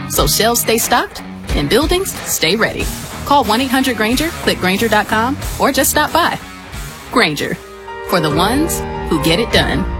so shelves stay stocked and buildings stay ready. Call 1-800-GRANGER, click Grainger.com, or just stop by. Grainger, for the ones who get it done.